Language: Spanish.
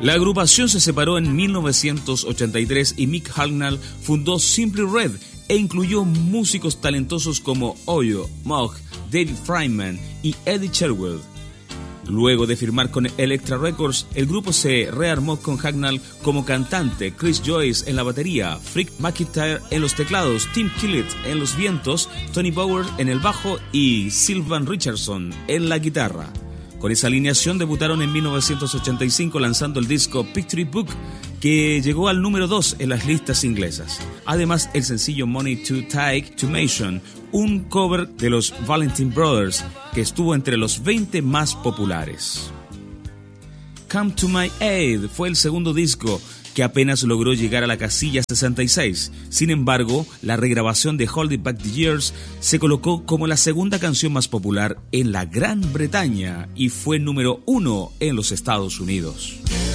La agrupación se separó en 1983 y Mick Hucknall fundó Simply Red e incluyó músicos talentosos como Oyo, Moog, David Friedman y Eddie Sherwood. Luego de firmar con Elektra Records, el grupo se rearmó con Hucknall como cantante, Chris Joyce en la batería, Frick McIntyre en los teclados, Tim Killett en los vientos, Tony Bauer en el bajo y Sylvan Richardson en la guitarra. Con esa alineación debutaron en 1985 lanzando el disco Picture Book, que llegó al número 2 en las listas inglesas. Además, el sencillo Money to Take to Mason, un cover de los Valentine Brothers, que estuvo entre los 20 más populares. Come to My Aid fue el segundo disco que apenas logró llegar a la casilla 66. Sin embargo, la regrabación de Hold It Back the Years se colocó como la segunda canción más popular en la Gran Bretaña y fue número 1 en los Estados Unidos.